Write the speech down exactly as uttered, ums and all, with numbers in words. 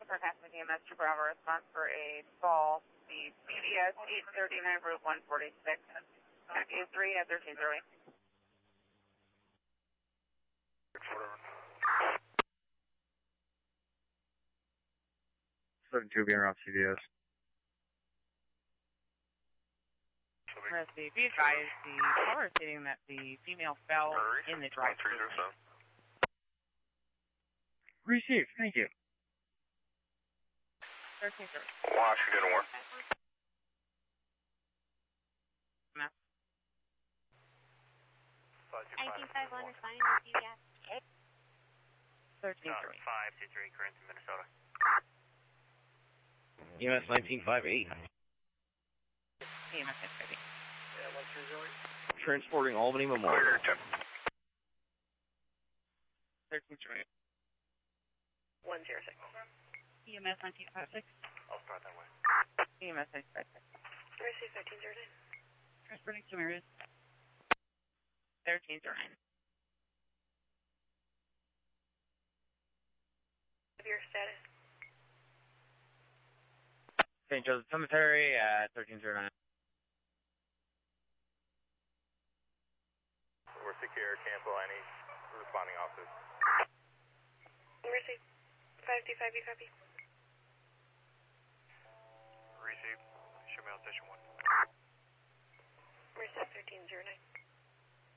Sarcastic E M S to Bravo response for a fall, the B D S eight thirty-nine Route one forty-six, A three at thirteen zero eight. seven two being around C V S. Mercy, be advised, the caller is stating that the female fell in the drive-thru. Received, thank you. thirteen zero. Washington, one. nineteen five one responding to C V S. thirteen three. five two three, Cranston, Minnesota. E M S nineteen five eight. E M S nineteen five eight. Transporting Albany Memorial. thirteen three. one zero six. E M S nineteen five six. I'll start that way. E M S nineteen five six. Receive thirteen zero nine. Transporting to Marys. thirteen zero nine. Your status? Saint Joseph Cemetery at thirteen zero nine. We're secure, cancel any responding officers. Receive. five two five, you copy? Receive. Show me on station one. Receive thirteen zero nine.